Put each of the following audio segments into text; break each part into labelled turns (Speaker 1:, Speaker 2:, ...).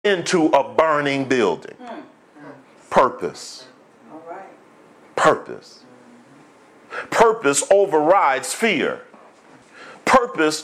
Speaker 1: into a burning building. Purpose.
Speaker 2: All right.
Speaker 1: Purpose. Purpose overrides fear. Purpose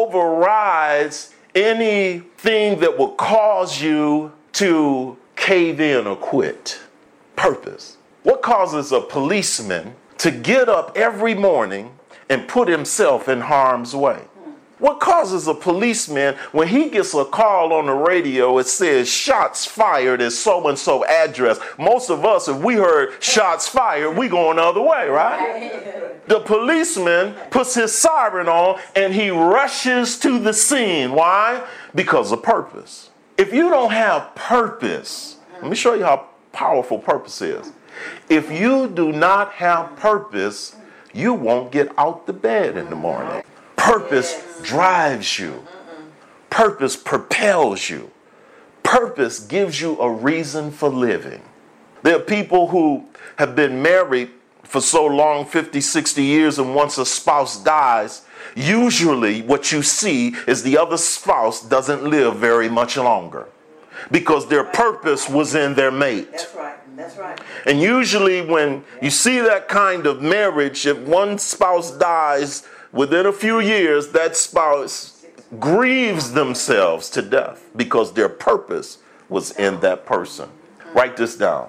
Speaker 1: overrides anything that will cause you to cave in or quit. Purpose. What causes a policeman to get up every morning and put himself in harm's way? What causes a policeman when he gets a call on the radio, it says shots fired at so-and-so address? Most of us, if we heard shots fired, we going the other way, right? The policeman puts his siren on and he rushes to the scene. Why? Because of purpose. If you don't have purpose, let me show you how powerful purpose is. If you do not have purpose, you won't get out the bed in the morning. Purpose drives you. Purpose propels you. Purpose gives you a reason for living. There are people who have been married for so long, 50, 60 years, and once a spouse dies, usually what you see is the other spouse doesn't live very much longer because their purpose was in their mate.
Speaker 2: That's right. That's right.
Speaker 1: And usually when you see that kind of marriage, if one spouse dies, within a few years, that spouse grieves themselves to death because their purpose was in that person. Write this down.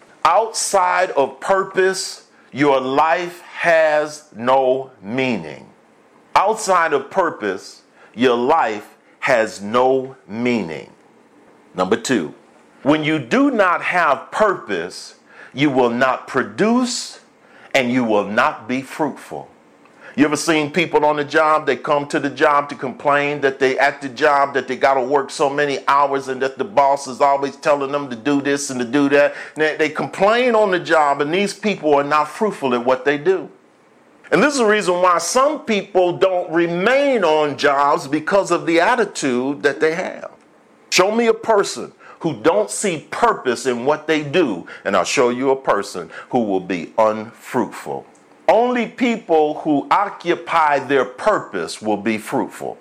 Speaker 1: Outside of purpose, your life has no meaning. Outside of purpose, your life has no meaning. Number 2, when you do not have purpose, you will not produce and you will not be fruitful. You ever seen people on the job, they come to the job to complain that they at the job, that they got to work so many hours and that the boss is always telling them to do this and to do that. And they complain on the job and these people are not fruitful at what they do. And this is the reason why some people don't remain on jobs because of the attitude that they have. Show me a person who don't see purpose in what they do, and I'll show you a person who will be unfruitful. Only people who occupy their purpose will be fruitful.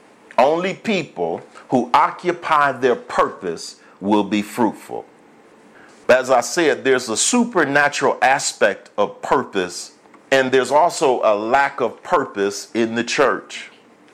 Speaker 1: Only people who occupy their purpose will be fruitful. But as I said, there's a supernatural aspect of purpose, and there's also a lack of purpose in the church.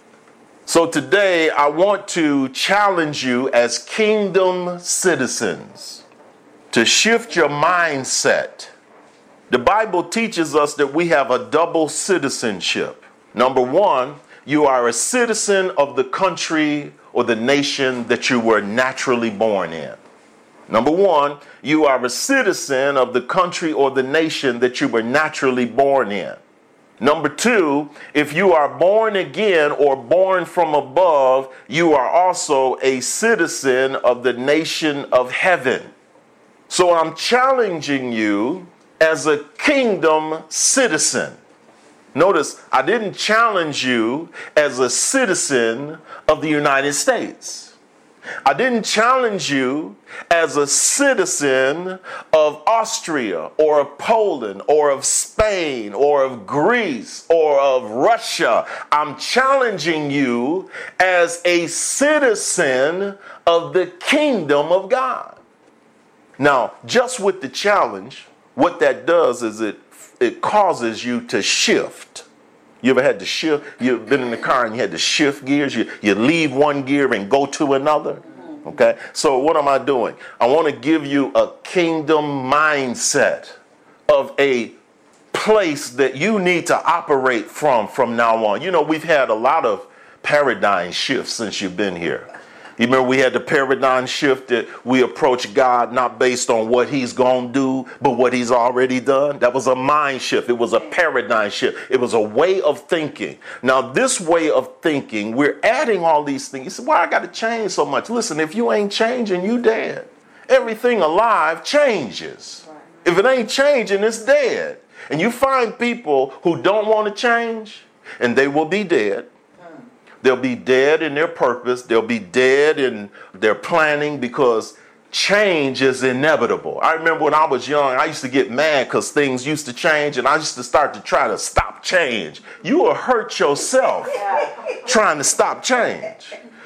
Speaker 1: So today, I want to challenge you as kingdom citizens to shift your mindset. The Bible teaches us that we have a double citizenship. Number 1, you are a citizen of the country or the nation that you were naturally born in. Number 1, you are a citizen of the country or the nation that you were naturally born in. Number 2, if you are born again or born from above, you are also a citizen of the nation of heaven. So I'm challenging you as a kingdom citizen. Notice, I didn't challenge you as a citizen of the United States. I didn't challenge you as a citizen of Austria or of Poland or of Spain or of Greece or of Russia. I'm challenging you as a citizen of the kingdom of God. Now, just with the challenge, what that does is it causes you to shift. You ever had to shift? You've been in the car and you had to shift gears. You leave one gear and go to another. Okay? So what am I doing? I want to give you a kingdom mindset of a place that you need to operate from now on. You know, we've had a lot of paradigm shifts since you've been here. You remember we had the paradigm shift that we approach God not based on what he's going to do, but what he's already done. That was a mind shift. It was a paradigm shift. It was a way of thinking. Now, this way of thinking, we're adding all these things. You say, why I got to change so much? Listen, if you ain't changing, you dead. Everything alive changes. If it ain't changing, it's dead. And you find people who don't want to change, and they will be dead. They'll be dead in their purpose. They'll be dead in their planning because change is inevitable. I remember when I was young, I used to get mad because things used to change and I used to start to try to stop change. You will hurt yourself trying to stop change.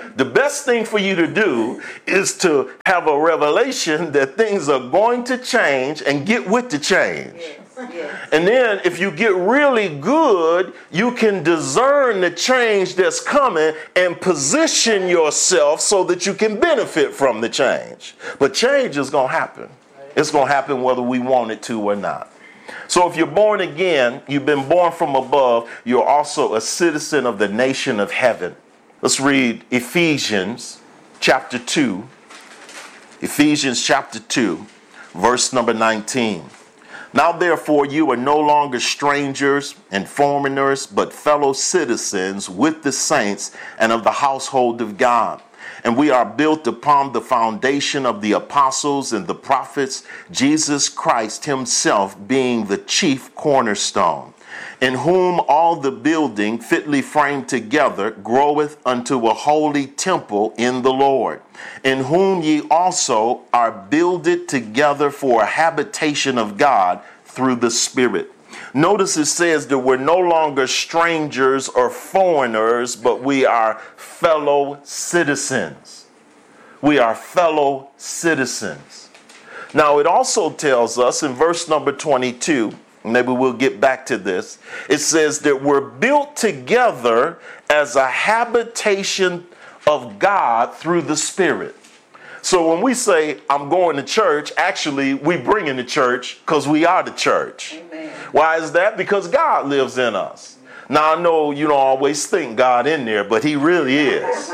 Speaker 1: The best thing for you to do is to have a revelation that things are going to change and get with the change. And then if you get really good, you can discern the change that's coming and position yourself so that you can benefit from the change. But change is going to happen. It's going to happen whether we want it to or not. So if you're born again, you've been born from above, you're also a citizen of the nation of heaven. Let's read Ephesians chapter 2. Ephesians chapter 2, verse number 19. Now therefore you are no longer strangers and foreigners, but fellow citizens with the saints and of the household of God. And we are built upon the foundation of the apostles and the prophets, Jesus Christ himself being the chief cornerstone, in whom all the building fitly framed together groweth unto a holy temple in the Lord, in whom ye also are builded together for a habitation of God through the Spirit. Notice it says that we're no longer strangers or foreigners, but we are fellow citizens. We are fellow citizens. Now it also tells us in verse number 22, maybe we'll get back to this, it says that we're built together as a habitation of God through the Spirit. So when we say, I'm going to church, actually, we bring in the church because we are the church. Amen. Why is that? Because God lives in us. Now, I know you don't always think God in there, but he really is.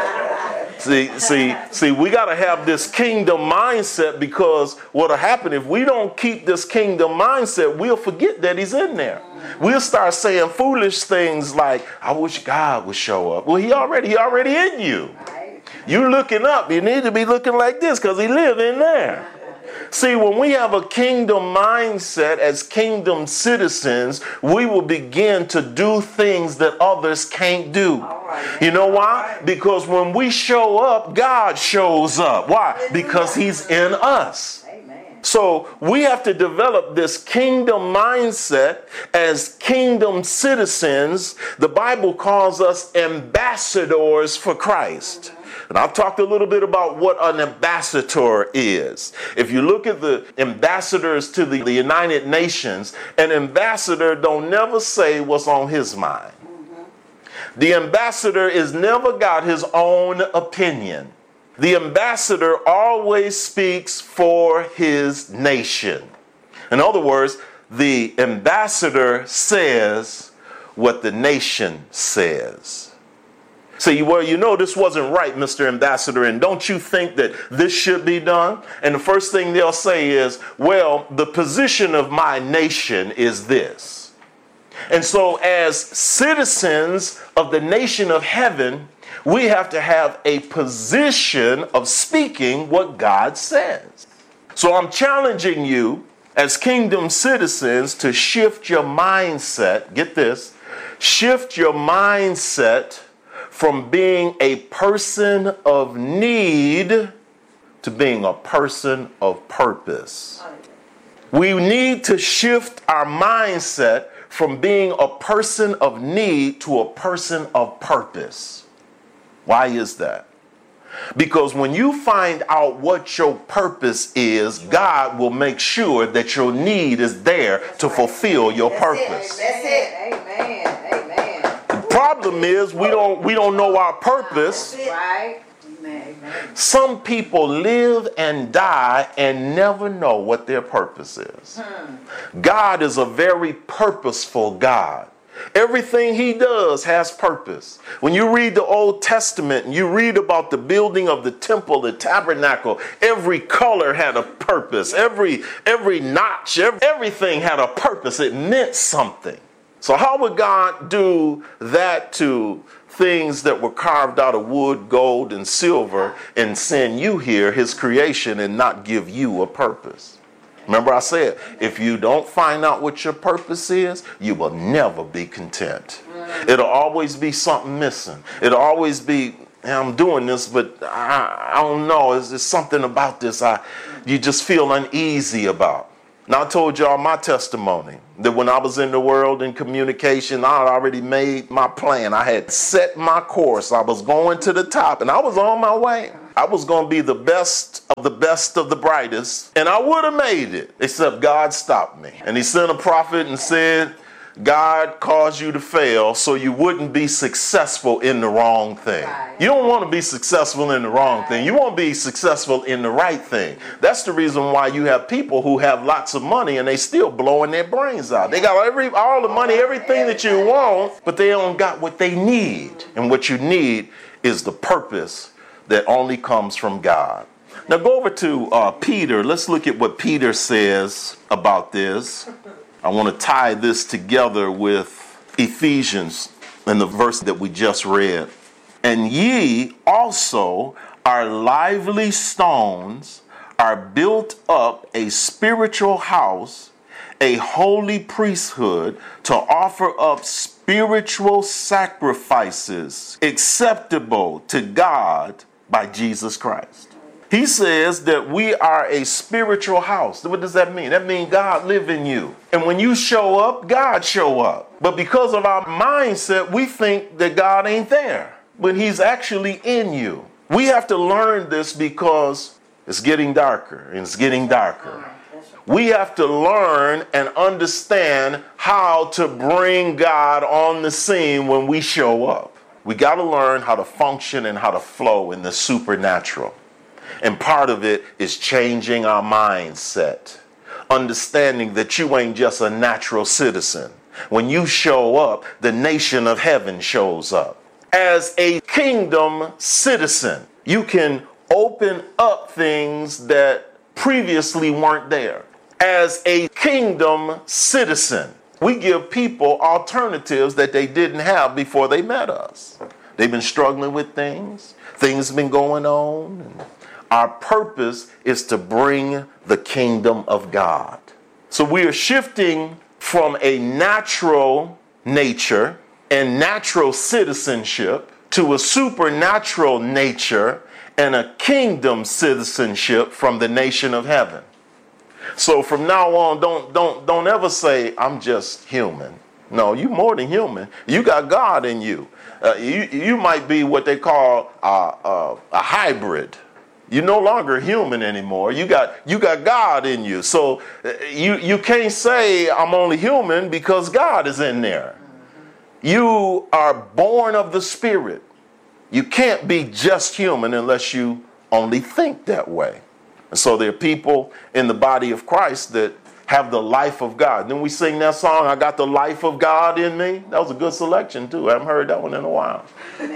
Speaker 1: See, we got to have this kingdom mindset, because what'll happen if we don't keep this kingdom mindset, we'll forget that he's in there. We'll start saying foolish things like, I wish God would show up. Well, he already in you. You looking up, you need to be looking like this because he lives in there. See, when we have a kingdom mindset as kingdom citizens, we will begin to do things that others can't do. You know why? Because when we show up, God shows up. Why? Because he's in us. So we have to develop this kingdom mindset as kingdom citizens. The Bible calls us ambassadors for Christ. And I've talked a little bit about what an ambassador is. If you look at the ambassadors to the United Nations, an ambassador don't never say what's on his mind. The ambassador is never got his own opinion. The ambassador always speaks for his nation. In other words, the ambassador says what the nation says. Say, well, you know this wasn't right, Mr. Ambassador, and don't you think that this should be done? And the first thing they'll say is, well, the position of my nation is this. And so as citizens of the nation of heaven, we have to have a position of speaking what God says. So I'm challenging you as kingdom citizens to shift your mindset. Get this. Shift your mindset from being a person of need to being a person of purpose. We need to shift our mindset from being a person of need to a person of purpose. Why is that? Because when you find out what your purpose is, God will make sure that your need is there to fulfill your purpose.
Speaker 2: That's it. Amen.
Speaker 1: The problem is we don't know our purpose.
Speaker 2: Right.
Speaker 1: Some people live and die and never know what their purpose is. God is a very purposeful God. Everything he does has purpose. When you read the Old Testament and you read about the building of the temple, the tabernacle, every color had a purpose. Every notch, everything had a purpose. It meant something. So how would God do that to things that were carved out of wood, gold, and silver and send you here, his creation, and not give you a purpose? Remember I said, if you don't find out what your purpose is, you will never be content. It'll always be something missing. It'll always be, I'm doing this, but I don't know. There's something about this you just feel uneasy about. Now, I told y'all my testimony that when I was in the world in communication, I had already made my plan. I had set my course. I was going to the top and I was on my way. I was going to be the best of the brightest, and I would have made it, except God stopped me. And he sent a prophet and said, God caused you to fail so you wouldn't be successful in the wrong thing. Right. You don't want to be successful in the wrong thing. You want to be successful in the right thing. That's the reason why you have people who have lots of money and they still blowing their brains out. They got all the money, everything that you want, but they don't got what they need. And what you need is the purpose that only comes from God. Now go over to Peter. Let's look at what Peter says about this. I want to tie this together with Ephesians and the verse that we just read. And ye also are lively stones, are built up a spiritual house, a holy priesthood, to offer up spiritual sacrifices acceptable to God by Jesus Christ. He says that we are a spiritual house. What does that mean? That means God lives in you. And when you show up, God show up. But because of our mindset, we think that God ain't there, but he's actually in you. We have to learn this because it's getting darker and it's getting darker. We have to learn and understand how to bring God on the scene when we show up. We got to learn how to function and how to flow in the supernatural. And part of it is changing our mindset. Understanding that you ain't just a natural citizen. When you show up, the nation of heaven shows up. As a kingdom citizen, you can open up things that previously weren't there. As a kingdom citizen, we give people alternatives that they didn't have before they met us. They've been struggling with things. Things have been going on. And our purpose is to bring the kingdom of God. So we are shifting from a natural nature and natural citizenship to a supernatural nature and a kingdom citizenship from the nation of heaven. So from now on, don't ever say, I'm just human. No, you're more than human. You got God in you. You might be what they call a hybrid. You're no longer human anymore. You got God in you. So you can't say I'm only human because God is in there. You are born of the Spirit. You can't be just human unless you only think that way. And so there are people in the body of Christ that have the life of God. Then we sing that song, I got the life of God in me. That was a good selection too. I haven't heard that one in a while.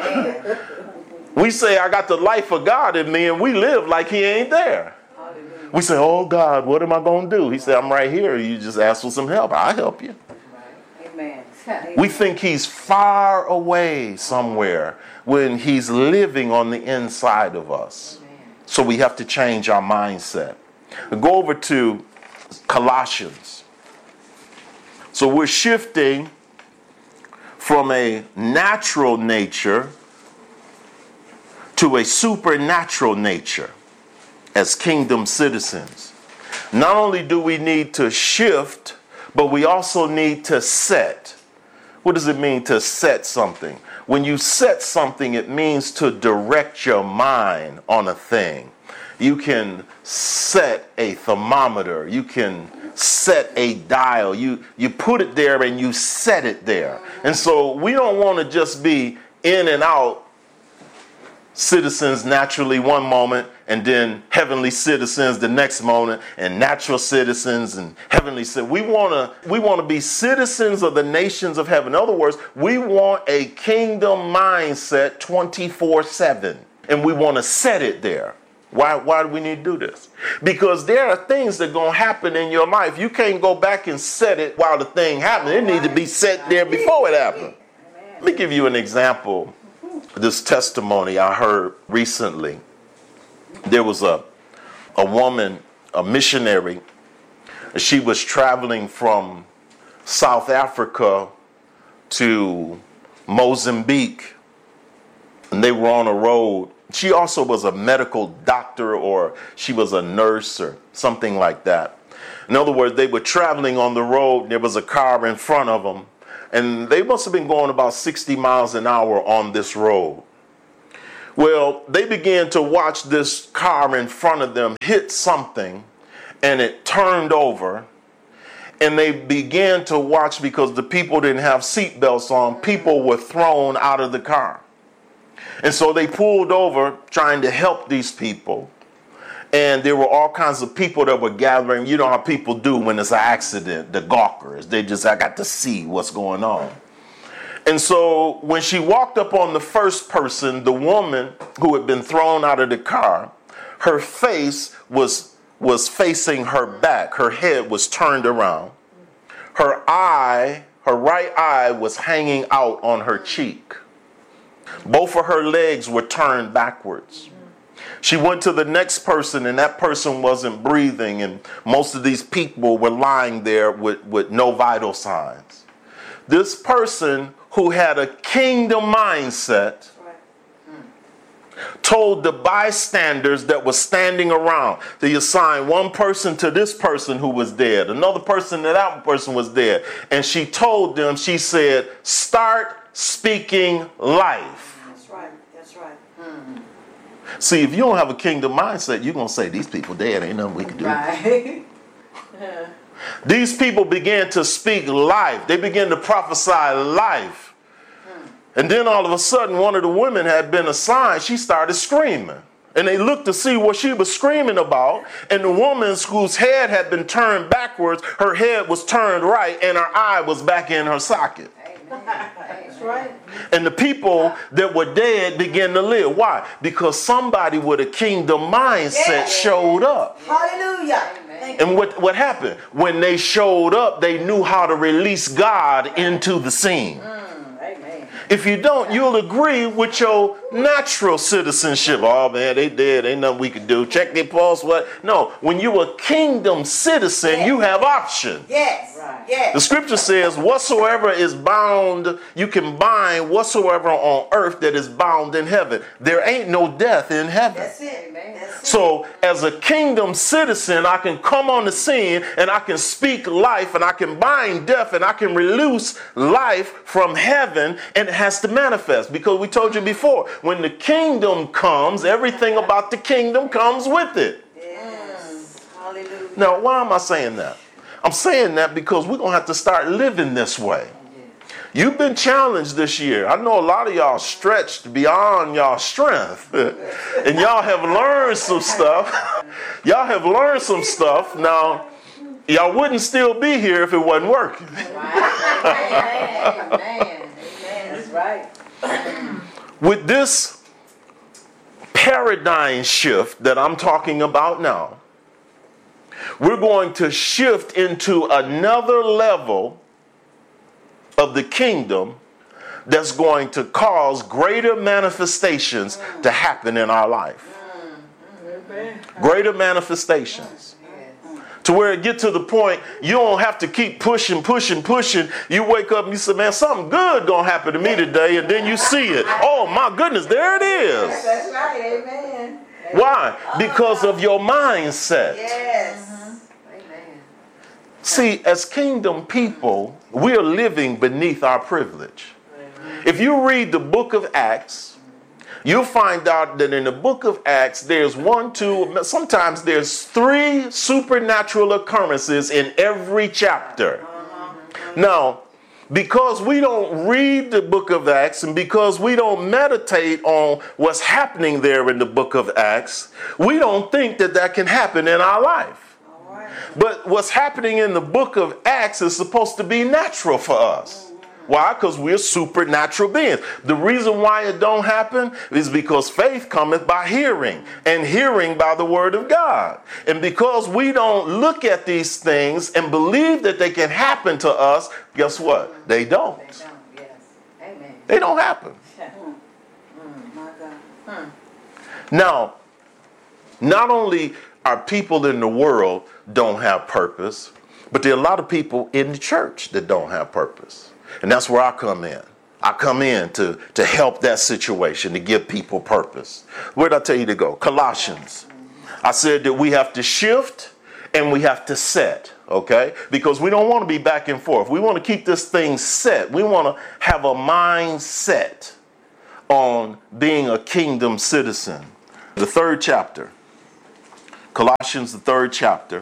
Speaker 1: We say, I got the life of God in me, and we live like he ain't there. Hallelujah. We say, oh God, what am I going to do? He said, I'm right here. You just ask for some help. I'll help you. Amen. We think he's far away somewhere when he's living on the inside of us. Amen. So we have to change our mindset. Go over to Colossians. So we're shifting from a natural nature to a supernatural nature as kingdom citizens. Not only do we need to shift, but we also need to set. What does it mean to set something? When you set something, it means to direct your mind on a thing. You can set a thermometer. You can set a dial. You put it there and you set it there. And so we don't want to just be in and out citizens naturally one moment, and then heavenly citizens the next moment, and natural citizens and heavenly citizens. We want to be citizens of the nations of heaven. In other words, we want a kingdom mindset 24/7, and we want to set it there. Why do we need to do this? Because there are things that are going to happen in your life. You can't go back and set it while the thing happened. It needs to be set there before it happened. Let me give you an example. This testimony I heard recently. There was a woman, a missionary. She was traveling from South Africa to Mozambique, and they were on a road. She also was a medical doctor, or she was a nurse or something like that. In other words, they were traveling on the road, and there was a car in front of them. And they must have been going about 60 miles an hour on this road. Well, they began to watch this car in front of them hit something, and it turned over. And they began to watch, because the people didn't have seatbelts on. People were thrown out of the car. And so they pulled over trying to help these people. And there were all kinds of people that were gathering. You know how people do when it's an accident, the gawkers. I got to see what's going on. And so when she walked up on the first person, the woman who had been thrown out of the car, her face was facing her back. Her head was turned around. Her right eye was hanging out on her cheek. Both of her legs were turned backwards. She went to the next person, and that person wasn't breathing, and most of these people were lying there with no vital signs. This person who had a kingdom mindset told the bystanders that were standing around to assign one person to this person who was dead, another person to that person was dead. And she told them, she said, start speaking life.
Speaker 2: That's right. That's right.
Speaker 1: See, if you don't have a kingdom mindset, you're going to say, these people dead, ain't nothing we can do.
Speaker 2: Right.
Speaker 1: These people began to speak life. They began to prophesy life. And then all of a sudden, one of the women had been assigned. She started screaming. And they looked to see what she was screaming about. And the woman whose head had been turned backwards, her head was turned right, and her eye was back in her socket.
Speaker 2: That's right.
Speaker 1: And the people that were dead began to live. Why? Because somebody with a kingdom mindset showed up.
Speaker 2: Hallelujah.
Speaker 1: And what happened? When they showed up, they knew how to release God into the scene. If you don't, you'll agree with your natural citizenship. Oh man, they dead. Ain't nothing we can do. Check their pulse. What? No. When you're a kingdom citizen, you have options.
Speaker 2: Yes. Right. Yes.
Speaker 1: The scripture says, whatsoever is bound, you can bind whatsoever on earth that is bound in heaven. There ain't no death in heaven.
Speaker 2: That's it. That's
Speaker 1: so as a kingdom citizen, I can come on the scene and I can speak life and I can bind death and I can release life from heaven, and it has to manifest. Because we told you before, when the kingdom comes, everything about the kingdom comes with it.
Speaker 2: Yes. Hallelujah.
Speaker 1: Now, why am I saying that? I'm saying that because we're going to have to start living this way. You've been challenged this year. I know a lot of y'all stretched beyond y'all strength. And y'all have learned some stuff. Y'all have learned some stuff. Now, y'all wouldn't still be here if it wasn't working.
Speaker 2: Right. Amen. That's right.
Speaker 1: With this paradigm shift that I'm talking about now, we're going to shift into another level of the kingdom that's going to cause greater manifestations to happen in our life. Greater manifestations. To where it get to the point you don't have to keep pushing. You wake up and you say, man, something good gonna happen to me today, and then you see it. Oh my goodness, there it is.
Speaker 2: That's right. Amen.
Speaker 1: Why? Because of your mindset.
Speaker 2: Yes.
Speaker 1: See, as kingdom people, we are living beneath our privilege. If you read the book of Acts, you'll find out that in the book of Acts, there's sometimes there's 3 supernatural occurrences in every chapter. Now, because we don't read the book of Acts and because we don't meditate on what's happening there in the book of Acts, we don't think that can happen in our life. But what's happening in the book of Acts is supposed to be natural for us. Why? Because we're supernatural beings. The reason why it don't happen is because faith cometh by hearing, and hearing by the word of God. And because we don't look at these things and believe that they can happen to us, guess what? They don't.
Speaker 2: Yes. Amen.
Speaker 1: They don't happen.
Speaker 2: My God.
Speaker 1: Now, not only are people in the world don't have purpose, but there are a lot of people in the church that don't have purpose. And that's where I come in. I come in to help that situation, to give people purpose. Where did I tell you to go? Colossians. I said that we have to shift and we have to set, okay? Because we don't want to be back and forth. We want to keep this thing set. We want to have a mindset on being a kingdom citizen. The 3rd chapter, Colossians, the 3rd chapter,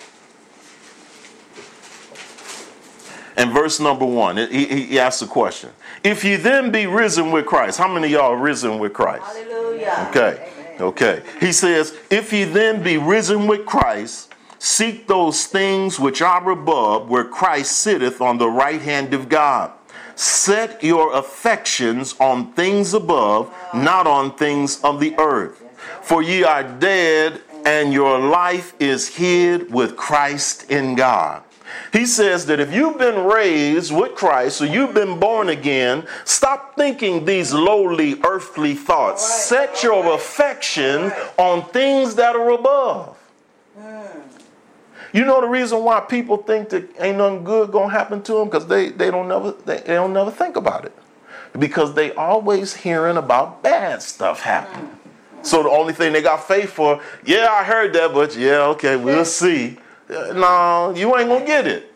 Speaker 1: and verse number 1, he asks a question. If you then be risen with Christ, how many of y'all are risen with Christ?
Speaker 2: Hallelujah.
Speaker 1: Okay. Okay. He says, if ye then be risen with Christ, seek those things which are above, where Christ sitteth on the right hand of God. Set your affections on things above, not on things of the earth. For ye are dead, and your life is hid with Christ in God. He says that if you've been raised with Christ, or you've been born again, stop thinking these lowly earthly thoughts. Set your affection on things that are above. You know the reason why people think that ain't nothing good gonna happen to them? Because they don't never think about it. Because they always hearing about bad stuff happening. So the only thing they got faith for, yeah, I heard that, but yeah, okay, we'll see. No, you ain't gonna get it.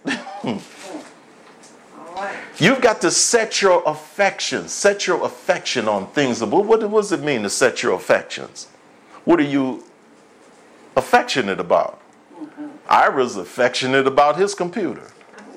Speaker 1: You've got to set your affection on things. What does it mean to set your affections? What are you affectionate about? Ira's affectionate about his computer.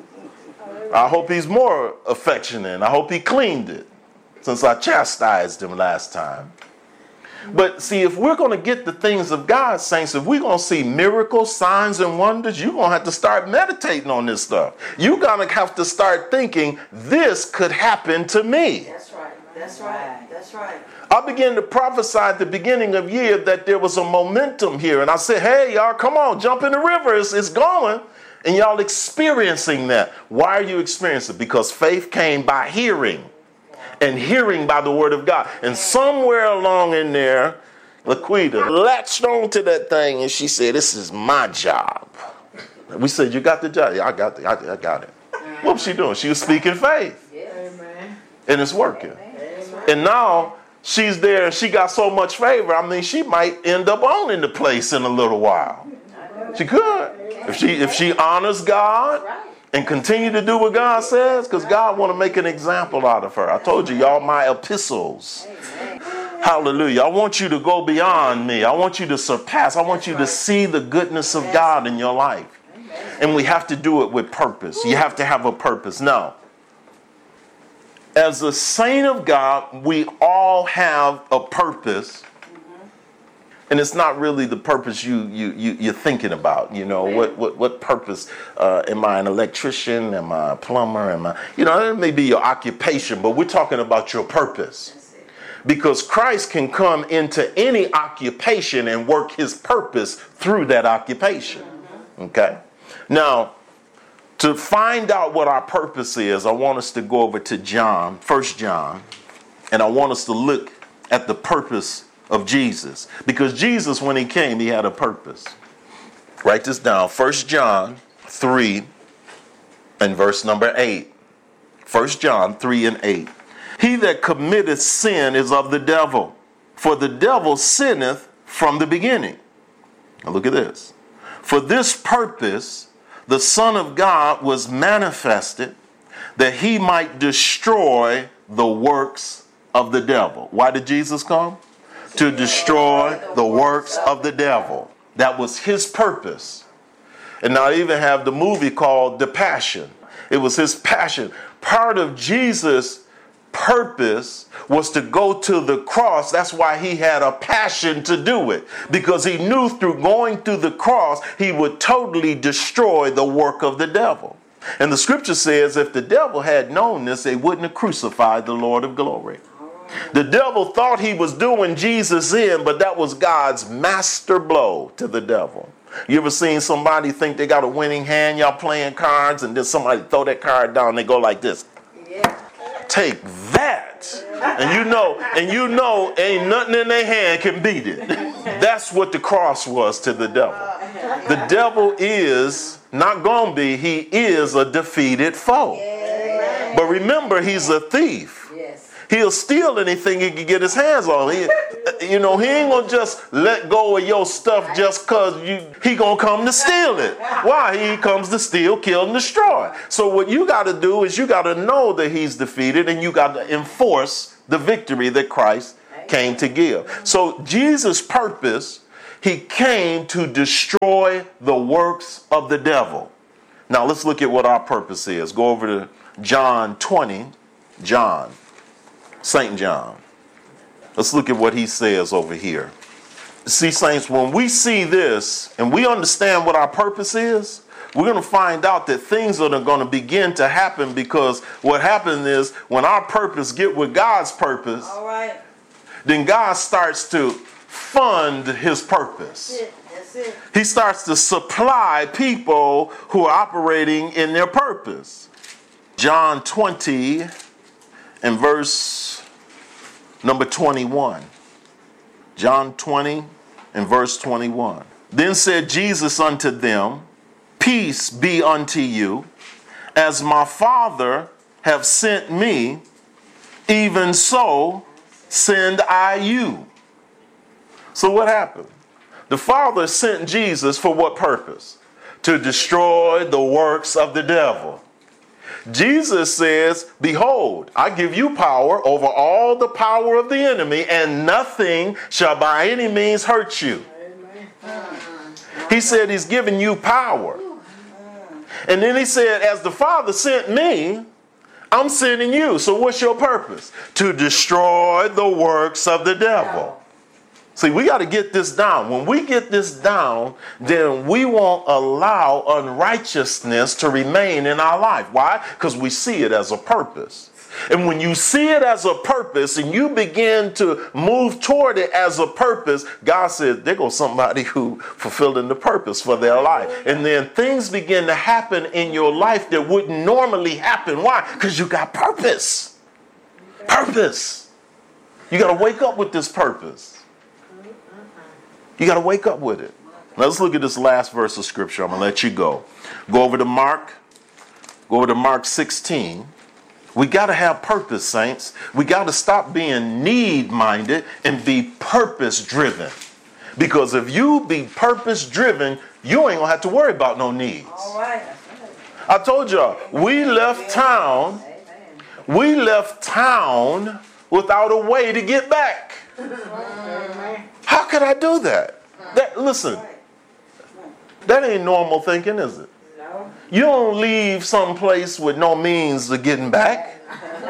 Speaker 1: I hope he's more affectionate. I hope he cleaned it since I chastised him last time. But see, if we're going to get the things of God, saints, if we're going to see miracles, signs, and wonders, you're going to have to start meditating on this stuff. You're going to have to start thinking, this could happen to me.
Speaker 2: That's right. That's right. That's right.
Speaker 1: I began to prophesy at the beginning of year that there was a momentum here. And I said, hey, y'all, come on, jump in the river. It's going. And y'all experiencing that. Why are you experiencing it? Because faith came by hearing. And hearing by the word of God. And somewhere along in there, Laquita latched on to that thing and she said, this is my job. We said, you got the job? Yeah, I got it. What was she doing? She was speaking faith.
Speaker 2: Amen.
Speaker 1: And it's working. And now she's there and she got so much favor. I mean, she might end up owning the place in a little while. She could. If she honors God and continue to do what God says, because God want to make an example out of her. I told you, y'all my epistles. Hallelujah. I want you to go beyond me. I want you to surpass. I want you to see the goodness of God in your life. And we have to do it with purpose. You have to have a purpose. Now, as a saint of God, we all have a purpose. And it's not really the purpose you're thinking about. You know, what purpose? Am I an electrician? Am I a plumber? It may be your occupation, but we're talking about your purpose. Because Christ can come into any occupation and work his purpose through that occupation. Okay? Now, to find out what our purpose is, I want us to go over to John, 1 John, and I want us to look at the purpose of Jesus. Because Jesus, when he came, he had a purpose. Write this down. 1 John 3 and verse number 8. 1 John 3 and 8. He that committeth sin is of the devil, for the devil sinneth from the beginning. Now look at this. For this purpose the Son of God was manifested, that he might destroy the works of the devil. Why did Jesus come? To destroy the works of the devil. That was his purpose. And now I even have the movie called The Passion. It was his passion. Part of Jesus' purpose was to go to the cross. That's why he had a passion to do it. Because he knew through going through the cross, he would totally destroy the work of the devil. And the scripture says if the devil had known this, they wouldn't have crucified the Lord of glory. The devil thought he was doing Jesus in, but that was God's master blow to the devil. You ever seen somebody think they got a winning hand, y'all playing cards, and then somebody throw that card down and they go like this? Yeah. Take that. And you know ain't nothing in their hand can beat it. That's what the cross was to the devil. The devil is not gonna be, he is a defeated foe. Yeah. But remember, he's a thief. He'll steal anything he can get his hands on. he ain't gonna just let go of your stuff just cause he gonna come to steal it. Why? He comes to steal, kill, and destroy. So what you got to do is you got to know that he's defeated, and you got to enforce the victory that Christ came to give. So Jesus' purpose, he came to destroy the works of the devil. Now let's look at what our purpose is. Go over to John 20, St. John. Let's look at what he says over here. See, saints, when we see this and we understand what our purpose is, we're going to find out that things are going to begin to happen, because what happens is when our purpose get with God's purpose,
Speaker 2: All right.
Speaker 1: then God starts to fund his purpose.
Speaker 2: That's it.
Speaker 1: He starts to supply people who are operating in their purpose. John 20 and verse number 21. John 20 and verse 21. Then said Jesus unto them, Peace be unto you. As my Father have sent me, even so send I you. So what happened? The Father sent Jesus for what purpose? To destroy the works of the devil. Jesus says, Behold, I give you power over all the power of the enemy, and nothing shall by any means hurt you. He said he's giving you power. And then he said, as the Father sent me, I'm sending you. So what's your purpose? To destroy the works of the devil. See, we got to get this down. When we get this down, then we won't allow unrighteousness to remain in our life. Why? Because we see it as a purpose. And when you see it as a purpose and you begin to move toward it as a purpose, God says, there goes somebody who fulfilling the purpose for their life. And then things begin to happen in your life that wouldn't normally happen. Why? Because you got purpose. Purpose. You got to wake up with this purpose. You got to wake up with it. Now let's look at this last verse of scripture. I'm going to let you go. Go over to Mark 16. We got to have purpose, saints. We got to stop being need-minded and be purpose-driven. Because if you be purpose-driven, you ain't going to have to worry about no needs.
Speaker 2: All right.
Speaker 1: I told y'all, we left town without a way to get back. How could I do that? Listen, that ain't normal thinking, is it?
Speaker 2: No.
Speaker 1: You don't leave someplace with no means of getting back.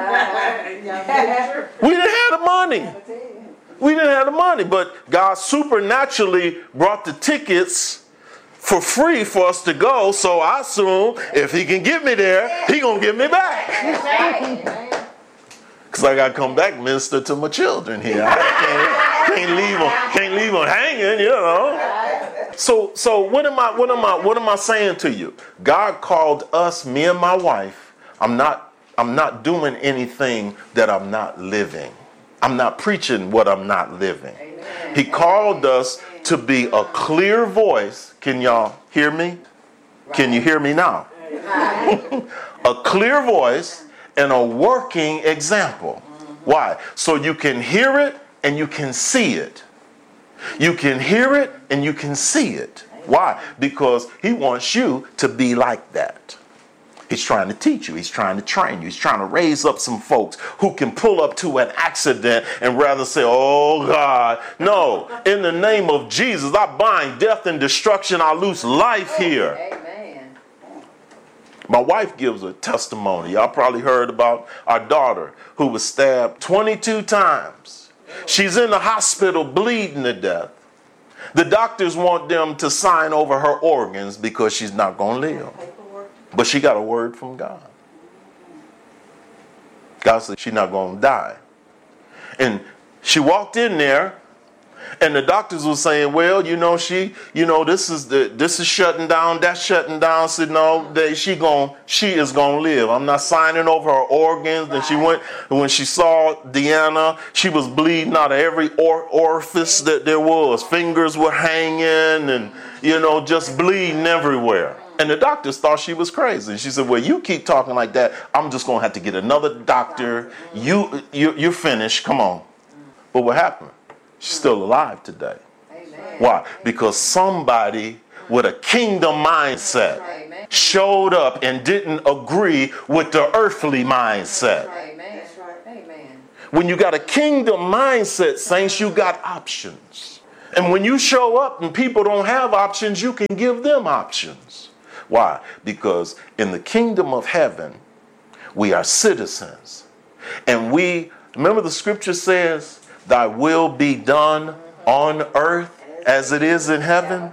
Speaker 1: We didn't have the money. We didn't have the money, but God supernaturally brought the tickets for free for us to go. So I assume if he can get me there, he gonna get me back. Because I got to come back and minister to my children here. I can't leave them hanging, you know. So what am I saying to you? God called us, me and my wife. I'm not doing anything that I'm not living. I'm not preaching what I'm not living. Amen. He called us to be a clear voice. Can y'all hear me? Can you hear me now? A clear voice and a working example. Why? So you can hear it and you can see it. You can hear it and you can see it. Why? Because he wants you to be like that. He's trying to teach you. He's trying to train you. He's trying to raise up some folks who can pull up to an accident and rather say, oh God, no, in the name of Jesus, I bind death and destruction. I loose life here.
Speaker 2: Amen.
Speaker 1: My wife gives a testimony. Y'all probably heard about our daughter who was stabbed 22 times. She's in the hospital bleeding to death. The doctors want them to sign over her organs because she's not going to live. But she got a word from God. God said she's not going to die. And she walked in there, and the doctors were saying, well, this is shutting down, that's shutting down. Said, no, she is going to live. I'm not signing over her organs. And when she saw Deanna, she was bleeding out of every orifice that there was. Fingers were hanging and, just bleeding everywhere. And the doctors thought she was crazy. She said, well, you keep talking like that, I'm just going to have to get another doctor. You're finished. Come on. But what happened? She's still alive today. Why? Because somebody with a kingdom mindset showed up and didn't agree with the earthly mindset.
Speaker 2: That's right.
Speaker 1: When you got a kingdom mindset, saints, you got options. And when you show up and people don't have options, you can give them options. Why? Because in the kingdom of heaven, we are citizens. And remember the scripture says, thy will be done on earth as it is in heaven.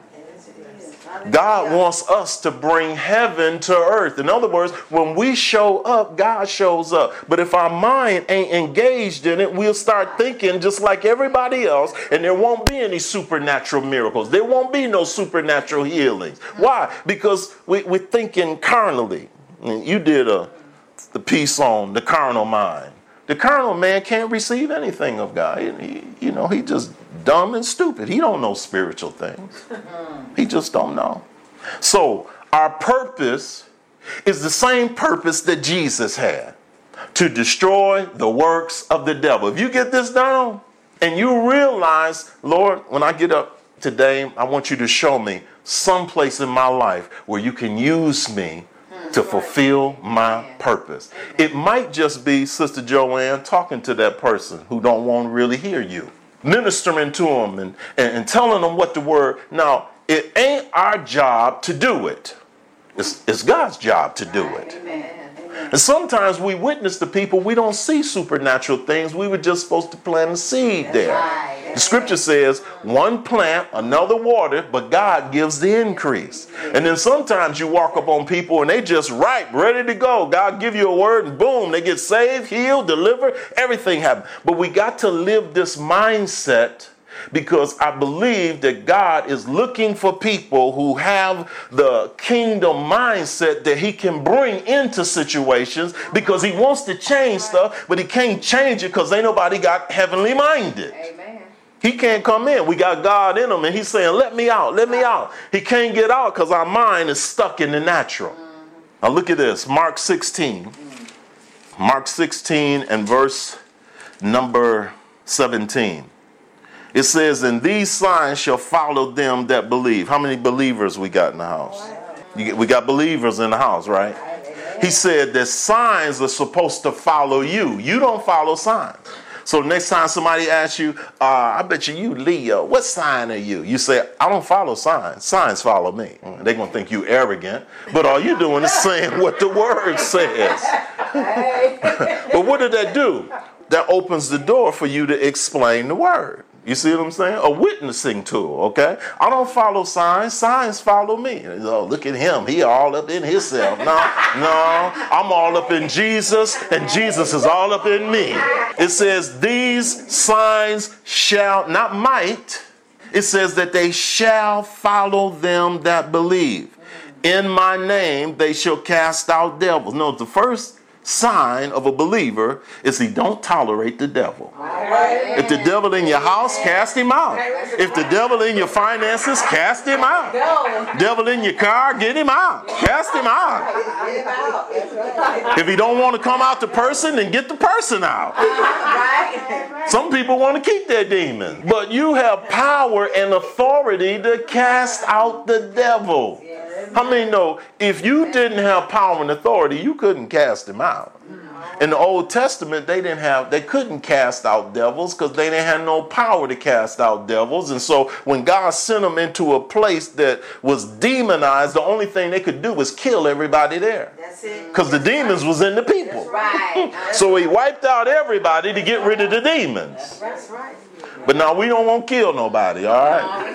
Speaker 1: God wants us to bring heaven to earth. In other words, when we show up, God shows up. But if our mind ain't engaged in it, we'll start thinking just like everybody else, and there won't be any supernatural miracles. There won't be no supernatural healings. Why? Because we're thinking carnally. You did the piece on the carnal mind. The carnal man can't receive anything of God. He just dumb and stupid. He don't know spiritual things. He just don't know. So our purpose is the same purpose that Jesus had, to destroy the works of the devil. If you get this down and you realize, Lord, when I get up today, I want you to show me some place in my life where you can use me to fulfill my purpose. It might just be Sister Joanne talking to that person who don't want to really hear you, ministering to them and telling them what the word. Now, it ain't our job to do it. It's God's job to do it. And sometimes we witness to people, we don't see supernatural things. We were just supposed to plant a seed there. The scripture says, one plant, another water, but God gives the increase. And then sometimes you walk up on people and they just ripe, ready to go. God give you a word and boom, they get saved, healed, delivered, everything happens. But we got to live this mindset, because I believe that God is looking for people who have the kingdom mindset that he can bring into situations, because he wants to change stuff, but he can't change it because ain't nobody got heavenly minded.
Speaker 2: Amen.
Speaker 1: He can't come in. We got God in him and he's saying, let me out, let me out. He can't get out because our mind is stuck in the natural. Now look at this, Mark 16. Mark 16 and verse number 17. It says, and these signs shall follow them that believe. How many believers we got in the house? We got believers in the house, right? He said that signs are supposed to follow you. You don't follow signs. So next time somebody asks you, I bet you Leo, what sign are you? You say, I don't follow signs. Signs follow me. They're going to think you arrogant. But all you're doing is saying what the word says. But what did that do? That opens the door for you to explain the word. You see what I'm saying? A witnessing tool, okay? I don't follow signs. Signs follow me. Oh, look at him. He all up in himself. No, I'm all up in Jesus, and Jesus is all up in me. It says, these signs shall, not might, it says that they shall follow them that believe. In my name they shall cast out devils. No, the first sign of a believer is he don't tolerate the devil. If the devil in your house, cast him out. If the devil in your finances, cast him out. Devil in your car, get him out. Cast him out. If he don't want to come out the person, then get the person out. Some people want to keep their demons, but you have power and authority to cast out the devil. How many know if you didn't have power and authority, you couldn't cast him out? In the Old Testament, they couldn't cast out devils because they didn't have no power to cast out devils. And so when God sent them into a place that was demonized, the only thing they could do was kill everybody there. That's it. Because the demons was in the people. That's right. So he wiped out everybody to get rid of the demons. That's right. But now we don't want to kill nobody, all right?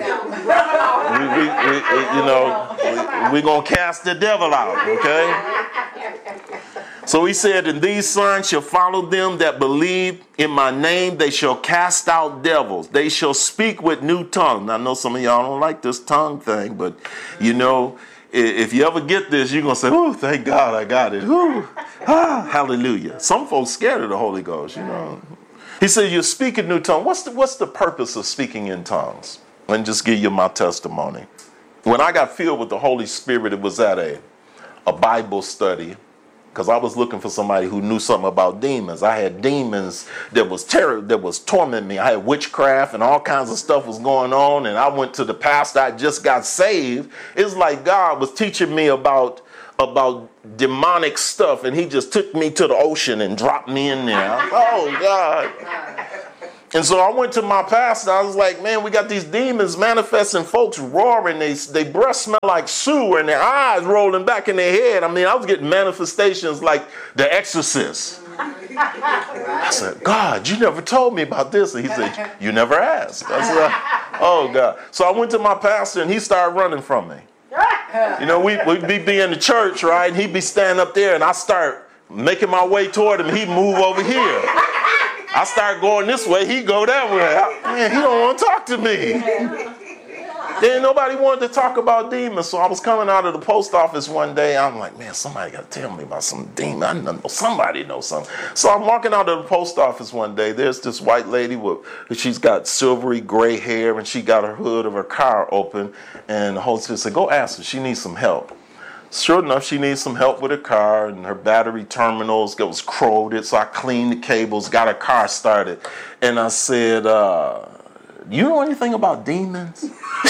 Speaker 1: We're going to cast the devil out, okay? So he said, and these signs shall follow them that believe in my name. They shall cast out devils. They shall speak with new tongues. Now, I know some of y'all don't like this tongue thing, but if you ever get this, you're going to say, oh, thank God I got it. Hallelujah. Some folks scared of the Holy Ghost, He said, you speak in new tongue. What's the purpose of speaking in tongues? Let me just give you my testimony. When I got filled with the Holy Spirit, it was at a Bible study because I was looking for somebody who knew something about demons. I had demons that was tormenting me. I had witchcraft and all kinds of stuff was going on. And I went to the pastor. I just got saved. It's like God was teaching me about demonic stuff, and he just took me to the ocean and dropped me in there. Oh, God. And so I went to my pastor. I was like, man, we got these demons manifesting, folks roaring. They breath smell like sewer and their eyes rolling back in their head. I mean, I was getting manifestations like The Exorcist. I said, God, you never told me about this. And he said, you never asked. I said, oh, God. So I went to my pastor, and he started running from me. You know, we'd be in the church, right? And he'd be standing up there, and I start making my way toward him. He'd move over here. I start going this way, he go that way. Man, he don't want to talk to me. Then nobody wanted to talk about demons. So I was coming out of the post office one day. I'm like, man, somebody got to tell me about some demon. I know somebody knows something. So I'm walking out of the post office one day. There's this white lady she's got silvery gray hair, and she got her hood of her car open. And the hostess said, go ask her. She needs some help. Sure enough, she needs some help with her car, and her battery terminals was corroded. So I cleaned the cables, got her car started. And I said, you know anything about demons?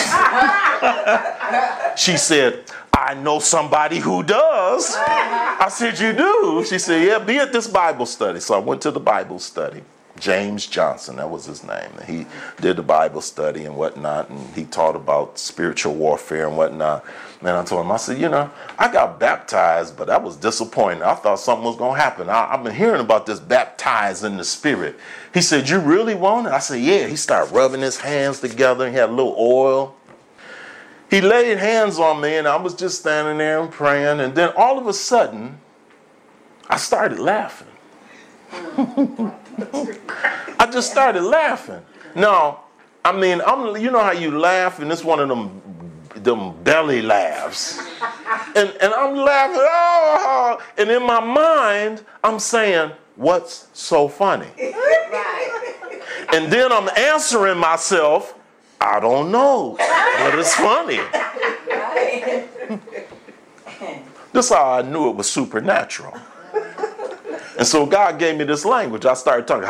Speaker 1: She said, I know somebody who does. I said, you do? She said, yeah, be at this Bible study. So I went to the Bible study. James Johnson, that was his name. He did the Bible study and whatnot, and he taught about spiritual warfare and whatnot. And I told him, I said, you know, I got baptized, but that was disappointing. I thought something was going to happen. I've been hearing about this baptized in the spirit. He said, you really want it? I said, yeah. He started rubbing his hands together. He had a little oil. He laid hands on me, and I was just standing there and praying. And then all of a sudden, I started laughing. I just started laughing. Now, I mean, you know how you laugh, and it's one of them belly laughs. And I'm laughing, oh, and in my mind, I'm saying, what's so funny? And then I'm answering myself, I don't know, but it's funny. This is how I knew it was supernatural. And so God gave me this language. I started talking,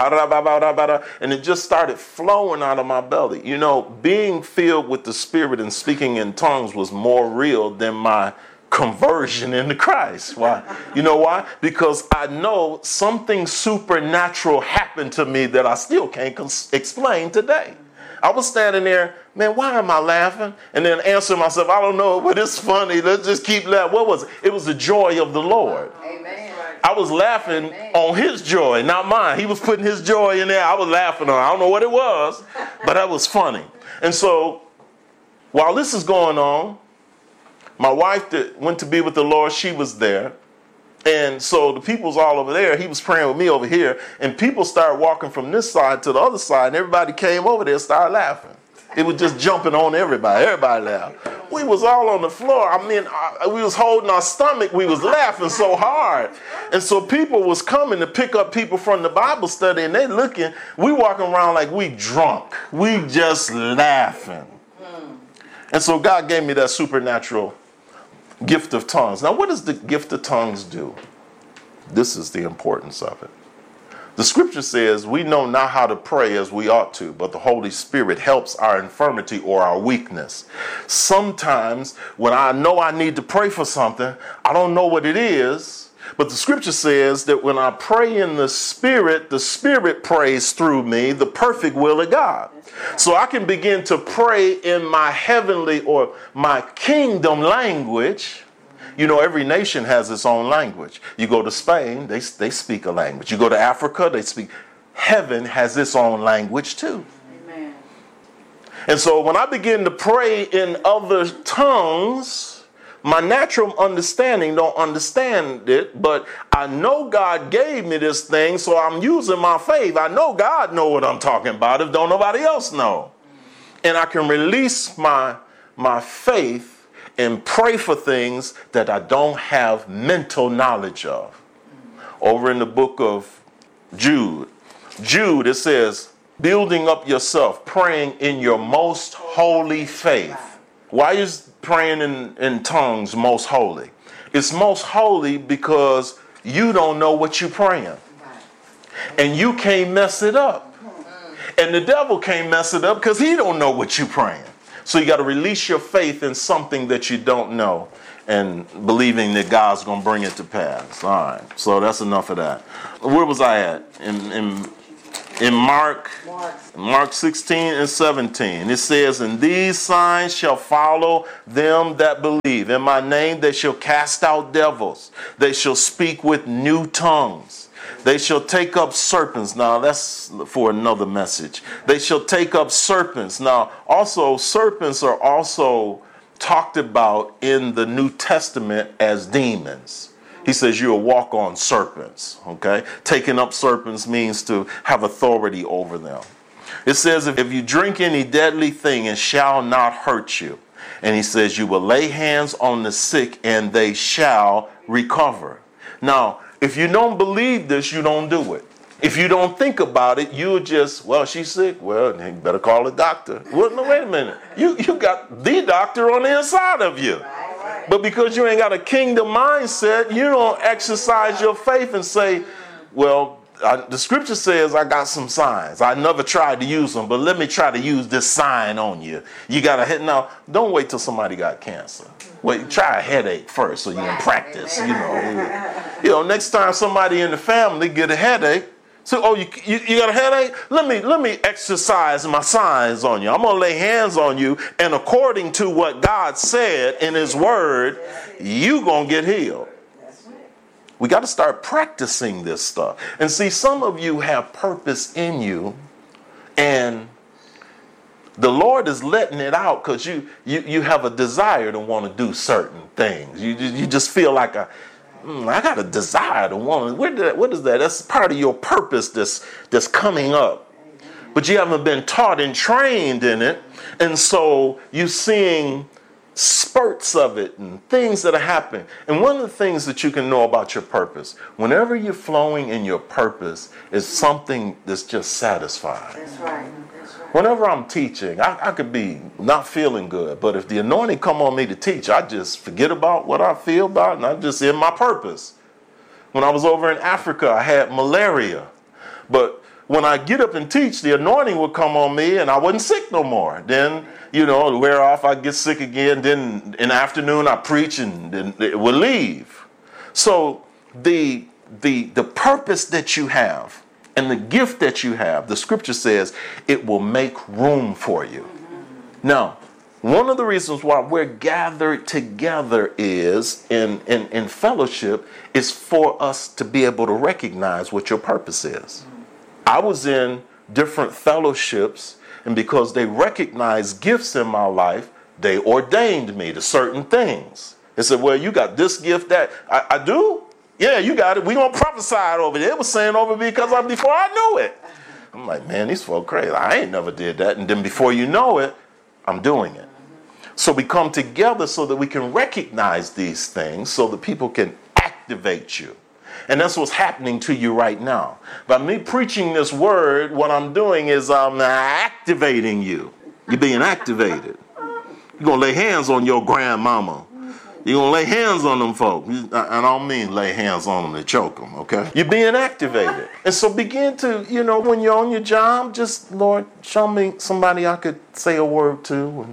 Speaker 1: and it just started flowing out of my belly. You know, being filled with the Spirit and speaking in tongues was more real than my conversion into Christ. Why? You know why? Because I know something supernatural happened to me that I still can't explain today. I was standing there, man, why am I laughing? And then answering myself, I don't know, but it's funny. Let's just keep laughing. What was it? It was the joy of the Lord.
Speaker 2: Amen.
Speaker 1: I was laughing on his joy, not mine. He was putting his joy in there. I was laughing on it. I don't know what it was, but that was funny. And so while this is going on, my wife that went to be with the Lord, she was there. And so the people's all over there. He was praying with me over here. And people started walking from this side to the other side. And everybody came over there and started laughing. It was just jumping on everybody. Everybody laughed. We was all on the floor. I mean, we was holding our stomach. We was laughing so hard. And so people was coming to pick up people from the Bible study. And they looking. We walking around like we drunk. We just laughing. And so God gave me that supernatural gift of tongues. Now, what does the gift of tongues do? This is the importance of it. The scripture says we know not how to pray as we ought to, but the Holy Spirit helps our infirmity or our weakness. Sometimes when I know I need to pray for something, I don't know what it is, but the scripture says that when I pray in the Spirit prays through me the perfect will of God. So I can begin to pray in my heavenly or my kingdom language. You know, every nation has its own language. You go to Spain, they speak a language. You go to Africa, they speak. Heaven has its own language too. Amen. And so when I begin to pray in other tongues, my natural understanding don't understand it, but I know God gave me this thing, so I'm using my faith. I know God know what I'm talking about if don't nobody else know. And I can release my faith and pray for things that I don't have mental knowledge of. Over in the book of Jude, it says, building up yourself, praying in your most holy faith. Why is praying in tongues most holy? It's most holy because you don't know what you're praying. And you can't mess it up. And the devil can't mess it up because he don't know what you're praying. So you got to release your faith in something that you don't know and believing that God's going to bring it to pass. All right. So that's enough of that. Where was I at? In Mark 16 and 17, it says, and these signs shall follow them that believe. In my name they shall cast out devils. They shall speak with new tongues. They shall take up serpents. Now, that's for another message. They shall take up serpents. Now, also, serpents are also talked about in the New Testament as demons. He says you'll walk on serpents, okay? Taking up serpents means to have authority over them. It says if you drink any deadly thing, it shall not hurt you. And he says you will lay hands on the sick and they shall recover. Now, if you don't believe this, you don't do it. If you don't think about it, you'll just, well, she's sick. Well, you better call a doctor. Well, no, wait a minute. You got the doctor on the inside of you. But because you ain't got a kingdom mindset, you don't exercise your faith and say, well, the scripture says I got some signs. I never tried to use them, but let me try to use this sign on you. You got to hit. Now, don't wait till somebody got cancer. Wait, try a headache first so you can practice, next time somebody in the family get a headache, so, oh, you got a headache? Let me exercise my signs on you. I'm going to lay hands on you, and according to what God said in his word, you going to get healed. We got to start practicing this stuff. And see, some of you have purpose in you, and the Lord is letting it out because you have a desire to want to do certain things. You just feel like I got a desire to want to. What is that? That's part of your purpose that's coming up. But you haven't been taught and trained in it. And so you're seeing spurts of it and things that are happening. And one of the things that you can know about your purpose, whenever you're flowing in your purpose, is something that's just satisfying.
Speaker 2: That's right.
Speaker 1: Whenever I'm teaching, I could be not feeling good, but if the anointing come on me to teach, I just forget about what I feel about and I'm just in my purpose. When I was over in Africa, I had malaria, but when I get up and teach, the anointing would come on me and I wasn't sick no more. Then, to wear off, I get sick again. Then in the afternoon, I preach and then it would leave. So the purpose that you have, and the gift that you have, the scripture says, it will make room for you. Now, one of the reasons why we're gathered together is in fellowship is for us to be able to recognize what your purpose is. I was in different fellowships, and because they recognized gifts in my life, they ordained me to certain things. They said, well, you got this gift that I do? Yeah, you got it. We're going to prophesy it over there. It was saying over me because before I knew it. I'm like, man, these folk crazy. I ain't never did that. And then before you know it, I'm doing it. So we come together so that we can recognize these things so that people can activate you. And that's what's happening to you right now. By me preaching this word, what I'm doing is I'm activating you. You're being activated. You're going to lay hands on your grandmama. You're going to lay hands on them folk. And I don't mean lay hands on them to choke them, okay? You're being activated. And so begin to, when you're on your job, just, Lord, show me somebody I could say a word to.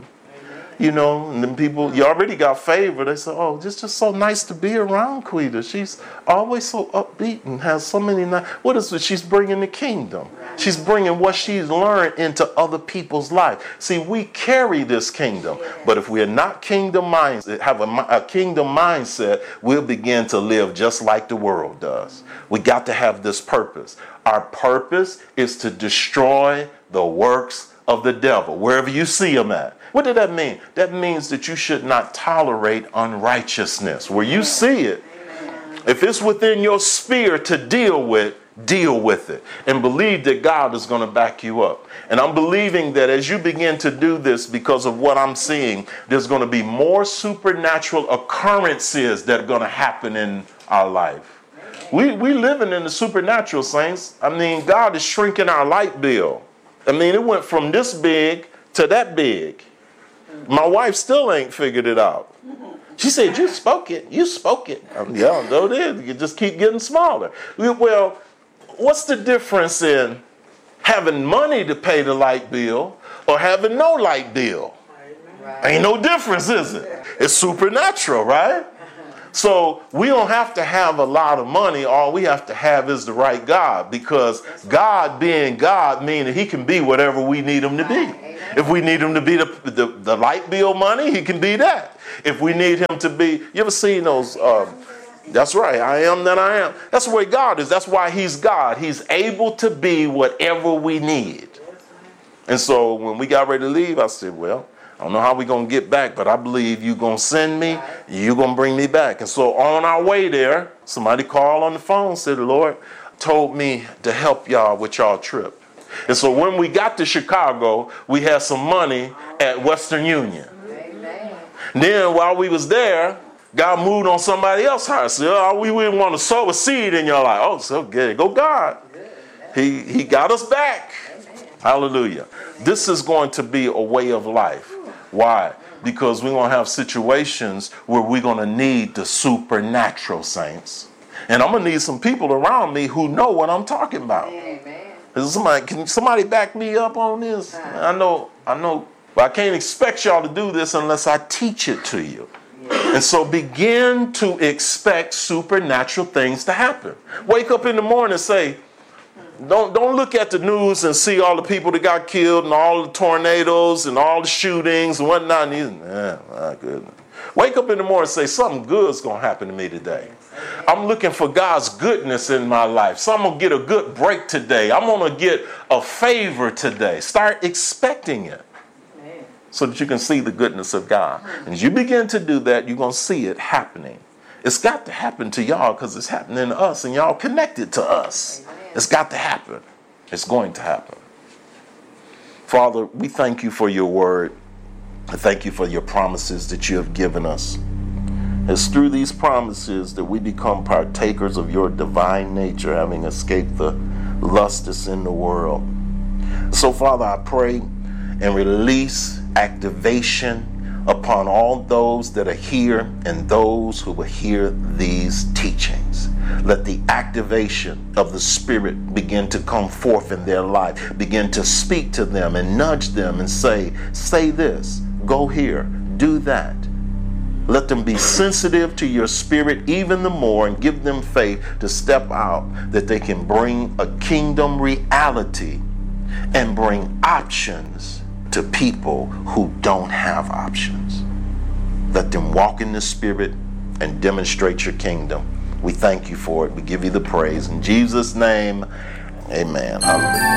Speaker 1: And then people, you already got favor. They say, oh, it's just so nice to be around Quita. She's always so upbeat and has so many what is it? She's bringing the kingdom. She's bringing what she's learned into other people's life. See, we carry this kingdom. But if we're not kingdom mindset, have a kingdom mindset, we'll begin to live just like the world does. We got to have this purpose. Our purpose is to destroy the works of the devil, wherever you see him at. What did that mean? That means that you should not tolerate unrighteousness. Where you see it, if it's within your sphere to deal with it. And believe that God is going to back you up. And I'm believing that as you begin to do this, because of what I'm seeing, there's going to be more supernatural occurrences that are going to happen in our life. We living in the supernatural, saints. I mean, God is shrinking our light bill. I mean, it went from this big to that big. My wife still ain't figured it out. She said, you spoke it. You spoke it. Yeah, no, it is. You just keep getting smaller. Well, what's the difference in having money to pay the light bill or having no light bill? Right. Ain't no difference, is it? It's supernatural, right? So we don't have to have a lot of money. All we have to have is the right God, because God being God means that he can be whatever we need him to be. If we need him to be the light bill money, he can be that. If we need him to be, you ever seen those, that's right, I am that I am. That's the way God is. That's why he's God. He's able to be whatever we need. And so when we got ready to leave, I said, well, I don't know how we're going to get back, but I believe you're going to send me, you're going to bring me back. And so on our way there, somebody called on the phone, said, the Lord told me to help y'all with y'all trip. And so when we got to Chicago, we had some money at Western Union. Amen. Then while we was there, God moved on somebody else's heart. Said, oh, we wouldn't want to sow a seed in your life. Oh, so good. Go God. He got us back. Amen. Hallelujah. This is going to be a way of life. Why? Because we're going to have situations where we're going to need the supernatural, saints. And I'm going to need some people around me who know what I'm talking about. Amen. Can somebody back me up on this? I know, but I can't expect y'all to do this unless I teach it to you. And so begin to expect supernatural things to happen. Wake up in the morning and say, Don't look at the news and see all the people that got killed and all the tornadoes and all the shootings and whatnot. My goodness. Wake up in the morning and say, something good's going to happen to me today. I'm looking for God's goodness in my life. So I'm going to get a good break today. I'm going to get a favor today. Start expecting it so that you can see the goodness of God. And as you begin to do that, you're going to see it happening. It's got to happen to y'all because it's happening to us and y'all connected to us. It's got to happen. It's going to happen. Father, we thank you for your word. I thank you for your promises that you have given us. It's through these promises that we become partakers of your divine nature, having escaped the lust that's in the world. So, Father, I pray and release activation upon all those that are here and those who will hear these teachings. Let the activation of the Spirit begin to come forth in their life. Begin to speak to them and nudge them and say this, go here, do that. Let them be sensitive to your Spirit even the more and give them faith to step out that they can bring a kingdom reality and bring options to people who don't have options. Let them walk in the Spirit and demonstrate your kingdom. We thank you for it. We give you the praise. In Jesus' name, amen. Hallelujah.